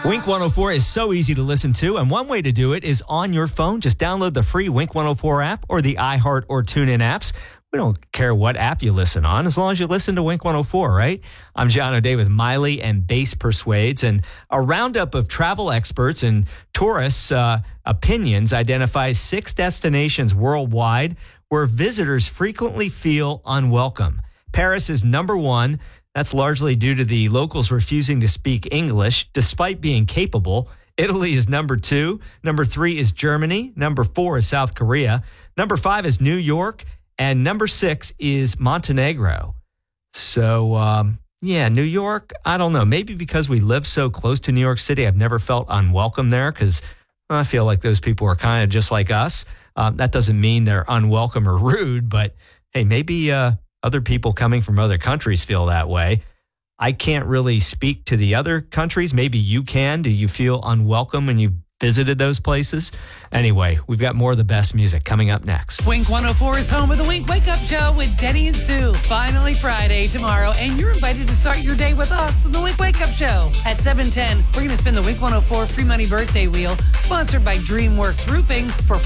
Wink 104 is so easy to listen to, and one way to do it is on your phone. Just download the free Wink 104 app or the iHeart or TuneIn apps. We don't care what app you listen on, as long as you listen to Wink 104, right? I'm John O'Day with Miley and Bass Persuades, and a roundup of travel experts and tourists' opinions identifies 6 destinations worldwide where visitors frequently feel unwelcome. Paris is number 1. That's largely due to the locals refusing to speak English, despite being capable. Italy is number 2. Number 3 is Germany. Number 4 is South Korea. Number 5 is New York. And number 6 is Montenegro. So, New York, I don't know. Maybe because we live so close to New York City, I've never felt unwelcome there because I feel like those people are kind of just like us. That doesn't mean they're unwelcome or rude, but hey, maybe other people coming from other countries feel that way. I can't really speak to the other countries. Maybe you can. Do you feel unwelcome when you visited those places? Anyway, we've got more of the best music coming up next. Wink 104 is home of the Wink Wake Up Show with Denny and Sue. Finally Friday tomorrow, and you're invited to start your day with us on the Wink Wake Up Show. At 7:10, we're going to spin the Wink 104 free money birthday wheel, sponsored by DreamWorks Roofing, for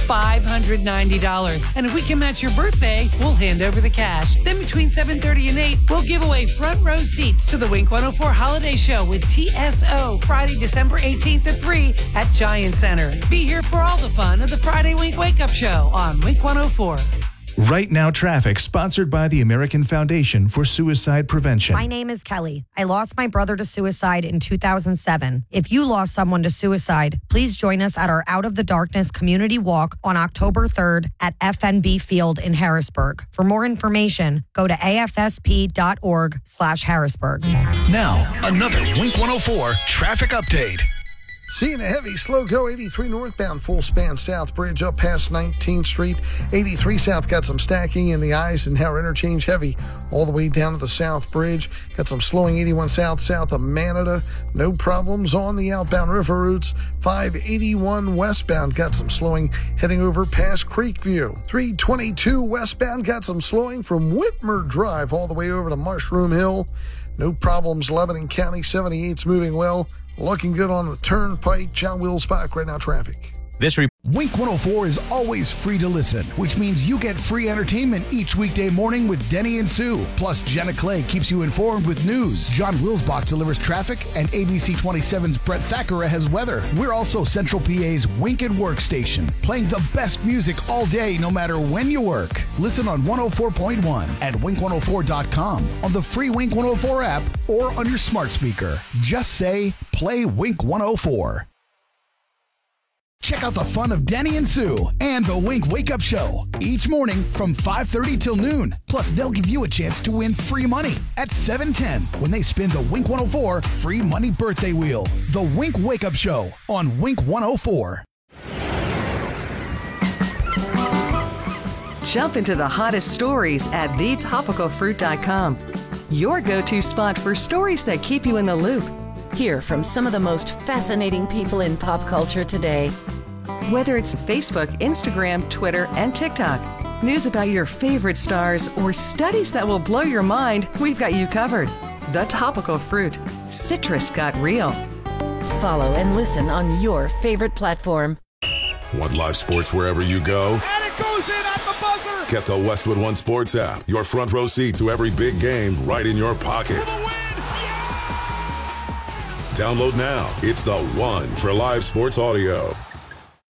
$590. And if we can match your birthday, we'll hand over the cash. Then between 7:30 and 8, we'll give away front row seats to the Wink 104 Holiday Show with TSO, Friday, December 18th at 3 at Giant Center. Be here for all the fun of the Friday Wink Wake Up Show on Wink 104. Right Now Traffic, sponsored by the American Foundation for Suicide Prevention. My name is Kelly. I lost my brother to suicide in 2007. If you lost someone to suicide, please join us at our Out of the Darkness community walk on October 3rd at FNB Field in Harrisburg. For more information, go to afsp.org/Harrisburg. Now, another Wink 104 traffic update. Seeing a heavy slow go 83 northbound, full span South Bridge up past 19th Street. 83 south got some stacking in the Eisenhower interchange, heavy all the way down to the South Bridge. Got some slowing 81 south of Manada. No problems on the outbound river routes. 581 westbound got some slowing heading over past Creekview. 322 westbound got some slowing from Whitmer Drive all the way over to Mushroom Hill. No problems. Lebanon County 78's moving well. Looking good on the Turnpike. John Wilsbach, Right Now Traffic. Wink 104 is always free to listen, which means you get free entertainment each weekday morning with Denny and Sue. Plus, Jenna Clay keeps you informed with news. John Wilsbach delivers traffic, and ABC 27's Brett Thackeray has weather. We're also Central PA's Wink and Work station, playing the best music all day, no matter when you work. Listen on 104.1 at wink104.com, on the free Wink 104 app, or on your smart speaker. Just say, play Wink 104. Check out the fun of Denny and Sue and the Wink Wake Up Show each morning from 5:30 till noon. Plus, they'll give you a chance to win free money at 7:10 when they spin the Wink 104 free money birthday wheel. The Wink Wake Up Show on Wink 104. Jump into the hottest stories at thetopicalfruit.com. Your go-to spot for stories that keep you in the loop. Hear from some of the most fascinating people in pop culture today. Whether it's Facebook, Instagram, Twitter, and TikTok, news about your favorite stars, or studies that will blow your mind, we've got you covered. The Topical Fruit. Citrus got real. Follow and listen on your favorite platform. Want live sports wherever you go? And it goes in at the buzzer! Get the Westwood One Sports app. Your front row seat to every big game right in your pocket. Download now. It's the one for live sports audio.